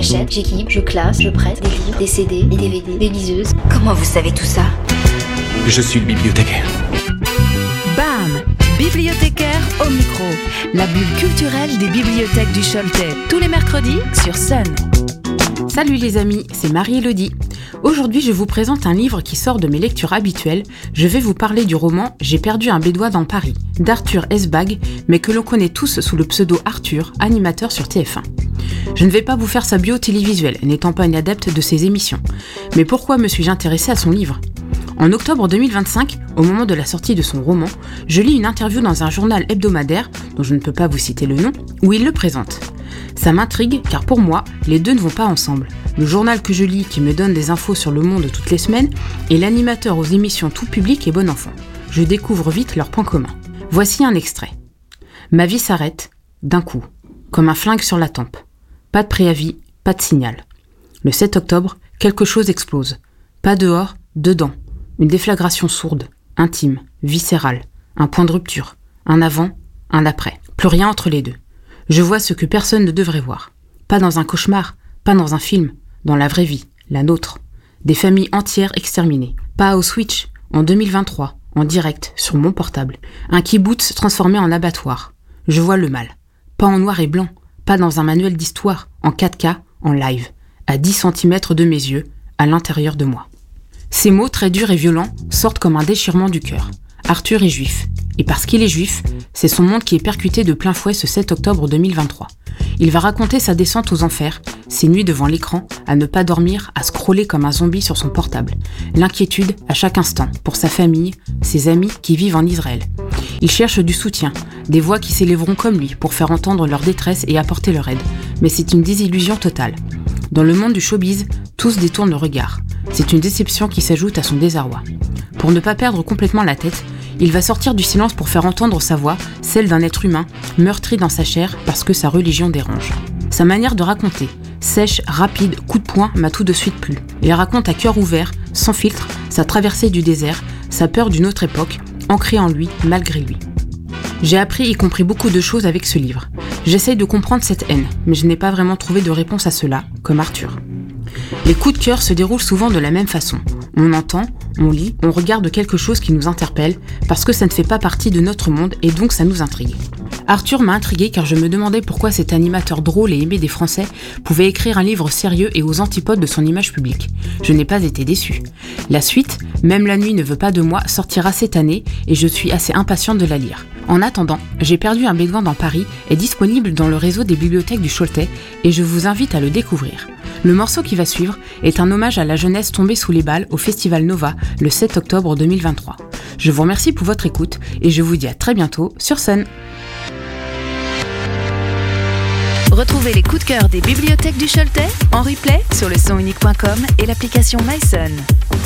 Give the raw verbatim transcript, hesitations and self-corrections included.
J'achète, j'équipe, je classe, je prête des livres, des C D, des D V D, des liseuses. Comment vous savez tout ça ? Je suis le bibliothécaire. Bam ! Bibliothécaire au micro. La bulle culturelle des bibliothèques du Choletais. Tous les mercredis sur Sun. Salut les amis, c'est Marie-Élodie. Aujourd'hui, je vous présente un livre qui sort de mes lectures habituelles. Je vais vous parler du roman « J'ai perdu un bédouin dans Paris » d'Arthur Esbag, mais que l'on connaît tous sous le pseudo Arthur, animateur sur T F un. Je ne vais pas vous faire sa bio télévisuelle, n'étant pas une adepte de ses émissions. Mais pourquoi me suis-je intéressée à son livre ? En octobre deux mille vingt-cinq, au moment de la sortie de son roman, je lis une interview dans un journal hebdomadaire, dont je ne peux pas vous citer le nom, où il le présente. Ça m'intrigue car pour moi, les deux ne vont pas ensemble. Le journal que je lis qui me donne des infos sur le monde toutes les semaines et l'animateur aux émissions tout public et bon enfant. Je découvre vite leurs points communs. Voici un extrait. Ma vie s'arrête, d'un coup, comme un flingue sur la tempe. Pas de préavis, pas de signal. Le sept octobre, quelque chose explose. Pas dehors, dedans. Une déflagration sourde, intime, viscérale. Un point de rupture. Un avant, un après. Plus rien entre les deux. Je vois ce que personne ne devrait voir. Pas dans un cauchemar, pas dans un film, dans la vraie vie, la nôtre. Des familles entières exterminées. Pas au Switch, en deux mille vingt-trois, en direct, sur mon portable. Un kibbutz transformé en abattoir. Je vois le mal. Pas en noir et blanc, pas dans un manuel d'histoire, en quatre K, en live. À dix centimètres de mes yeux, à l'intérieur de moi. Ces mots très durs et violents sortent comme un déchirement du cœur. Arthur est juif. Et parce qu'il est juif, c'est son monde qui est percuté de plein fouet ce sept octobre deux mille vingt-trois. Il va raconter sa descente aux enfers, ses nuits devant l'écran, à ne pas dormir, à scroller comme un zombie sur son portable. L'inquiétude à chaque instant, pour sa famille, ses amis qui vivent en Israël. Il cherche du soutien, des voix qui s'élèveront comme lui pour faire entendre leur détresse et apporter leur aide. Mais c'est une désillusion totale. Dans le monde du showbiz, tous détournent le regard. C'est une déception qui s'ajoute à son désarroi. Pour ne pas perdre complètement la tête, il va sortir du silence pour faire entendre sa voix, celle d'un être humain, meurtri dans sa chair parce que sa religion dérange. Sa manière de raconter, sèche, rapide, coup de poing, m'a tout de suite plu. Il raconte à cœur ouvert, sans filtre, sa traversée du désert, sa peur d'une autre époque, ancrée en lui, malgré lui. J'ai appris y compris beaucoup de choses avec ce livre. J'essaye de comprendre cette haine, mais je n'ai pas vraiment trouvé de réponse à cela, comme Arthur. Les coups de cœur se déroulent souvent de la même façon. On entend, on lit, on regarde quelque chose qui nous interpelle, parce que ça ne fait pas partie de notre monde et donc ça nous intrigue. Arthur m'a intrigué car je me demandais pourquoi cet animateur drôle et aimé des Français pouvait écrire un livre sérieux et aux antipodes de son image publique. Je n'ai pas été déçue. La suite, Même la nuit ne veut pas de moi, sortira cette année et je suis assez impatiente de la lire. En attendant, J'ai perdu un bédouin dans Paris est disponible dans le réseau des bibliothèques du Choletais et je vous invite à le découvrir. Le morceau qui va suivre est un hommage à la jeunesse tombée sous les balles au Festival Nova le sept octobre deux mille vingt-trois. Je vous remercie pour votre écoute et je vous dis à très bientôt sur Sun. Retrouvez les coups de cœur des bibliothèques du Choletais en replay sur le son unique point com et l'application MySun.